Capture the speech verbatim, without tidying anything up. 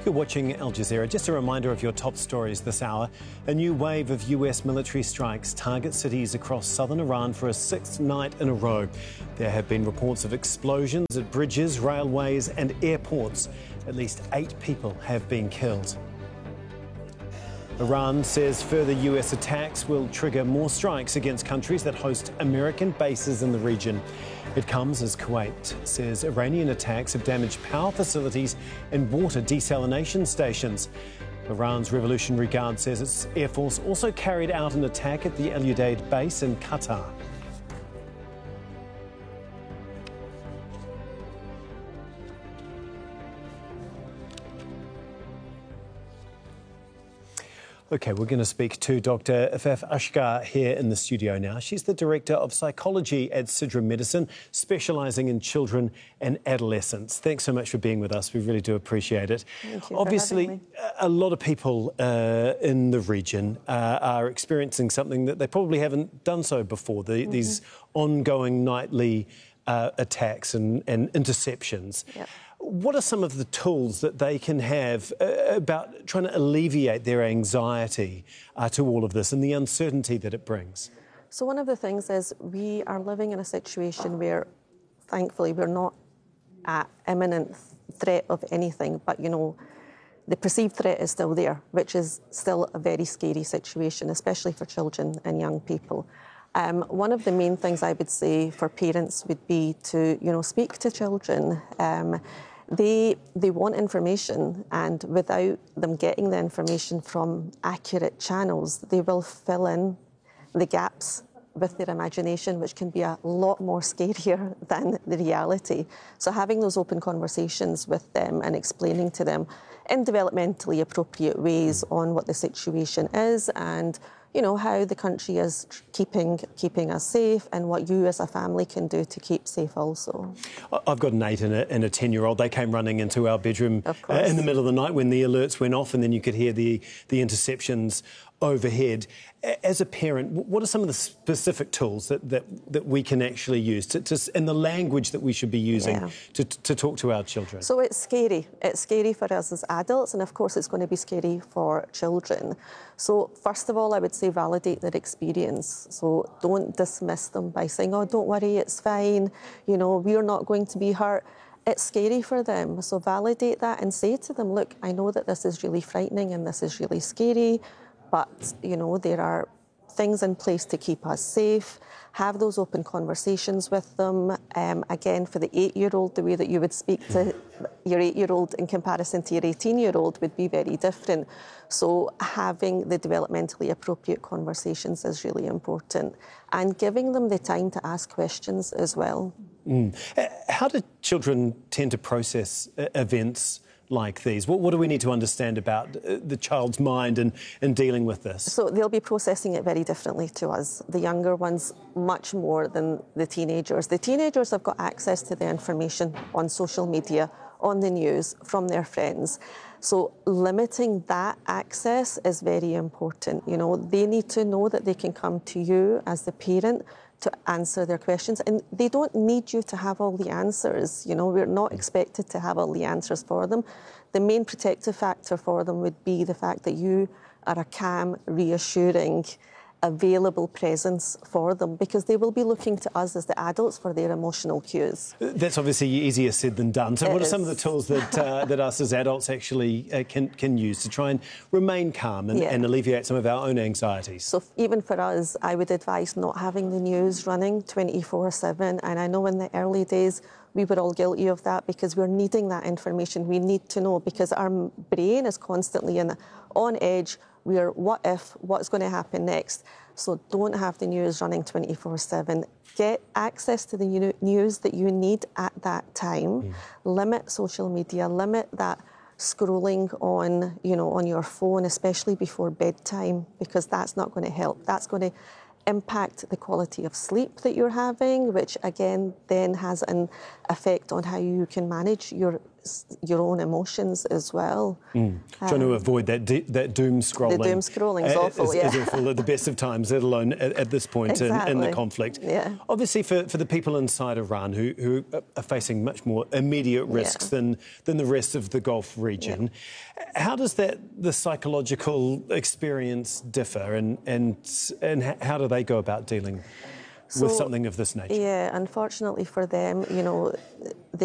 You're watching Al Jazeera. Just a reminder of your top stories this hour. A new wave of U S military strikes target cities across southern Iran for a sixth night in a row. There have been reports of explosions at bridges, railways and airports. At least eight people have been killed. Iran says further U S attacks will trigger more strikes against countries that host American bases in the region. It comes as Kuwait says Iranian attacks have damaged power facilities and water desalination stations. Iran's Revolutionary Guard says its Air Force also carried out an attack at the Al Udeid base in Qatar. OK, we're going to speak to Doctor Afaf Ashgar here in the studio now. She's the Director of Psychology at Sidra Medicine, specialising in children and adolescents. Thanks so much for being with us. We really do appreciate it. Thank you Obviously, for having me. A lot of people uh, in the region uh, are experiencing something that they probably haven't done so before, the, mm-hmm. these ongoing nightly uh, attacks and, and interceptions. Yep. What are some of the tools that they can have uh, about trying to alleviate their anxiety uh, to all of this and the uncertainty that it brings? So one of the things is we are living in a situation where, thankfully, we're not at imminent threat of anything, but, you know, the perceived threat is still there, which is still a very scary situation, especially for children and young people. Um, one of the main things I would say for parents would be to, you know, speak to children. Um, they they want information, and without them getting the information from accurate channels, they will fill in the gaps with their imagination, which can be a lot more scarier than the reality. So having those open conversations with them and explaining to them in developmentally appropriate ways on what the situation is and, you know, how the country is keeping keeping us safe and what you as a family can do to keep safe also. I've got an eight and a, and a ten-year-old. They came running into our bedroom uh, in the middle of the night when the alerts went off, and then you could hear the, the interceptions overhead. As a parent, what are some of the specific tools that, that, that we can actually use to, to, and the language that we should be using yeah. to, to talk to our children? So it's scary. It's scary for us as adults, and of course it's going to be scary for children. So first of all, I would say validate their experience. So don't dismiss them by saying, oh, don't worry, it's fine, you know, we're not going to be hurt. It's scary for them. So validate that and say to them, look, I know that this is really frightening and this is really scary, but, you know, there are things in place to keep us safe. Have those open conversations with them. Um, again, for the eight-year-old, the way that you would speak to your eight-year-old in comparison to your eighteen-year-old would be very different. So having the developmentally appropriate conversations is really important, and giving them the time to ask questions as well. Mm. How do children tend to process events like these? What, what do we need to understand about the child's mind and, and dealing with this? So they'll be processing it very differently to us. The younger ones, much more than the teenagers. The teenagers have got access to the information on social media, on the news, from their friends. So limiting that access is very important. You know, they need to know that they can come to you as the parent to answer their questions, and they don't need you to have all the answers. You know, we're not expected to have all the answers for them. The main protective factor for them would be the fact that you are a calm, reassuring, available presence for them, because they will be looking to us as the adults for their emotional cues. That's obviously easier said than done. So it what are is. some of the tools that uh, that us as adults actually uh, can, can use to try and remain calm and, yeah. and alleviate some of our own anxieties? So even for us, I would advise not having the news running twenty-four seven. And I know in the early days, we were all guilty of that because we're needing that information. We need to know because our brain is constantly in, on edge. We're what if, what's going to happen next? So don't have the news running twenty-four seven. Get access to the news that you need at that time. Mm. Limit social media, limit that scrolling on, you know, on your phone, especially before bedtime, because that's not going to help. That's going to impact the quality of sleep that you're having, which again then has an effect on how you can manage your s- your own emotions as well. Mm. Trying to avoid that de- that doom scrolling. The doom scrolling is uh, awful, is, yeah. is awful at the best of times, let alone at, at this point in, in the Exactly. conflict. Yeah. Obviously, for, for the people inside Iran who, who are facing much more immediate risks Yeah. than, than the rest of the Gulf region, how does that the psychological experience differ, and and and h- how do they go about dealing with So, something of this nature? Yeah, unfortunately for them, you know, they